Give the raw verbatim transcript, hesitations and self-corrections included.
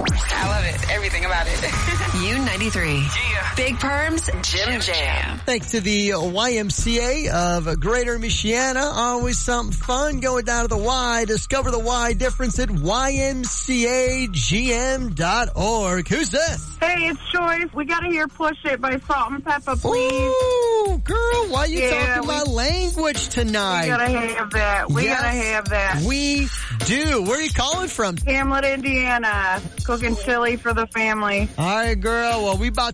I love it. Everything about it. U ninety-three. Yeah. Big Perms, Jim Jam. Thanks to the Y M C A of Greater Michiana. Always something fun going down to the Y. Discover the Y difference at Y M C A G M dot org. Who's this? Hey, it's Joyce. We gotta hear Push It by Salt and Pepper, please. Ooh, girl, why are you yeah, talking we, my language tonight? We gotta have that. We yes, gotta have that. We do. Where are you calling from? Hamlet, Indiana. Cooking chili for the family. All right, girl. Well, we about